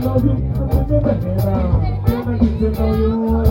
know you, I never had. Can I get to know you?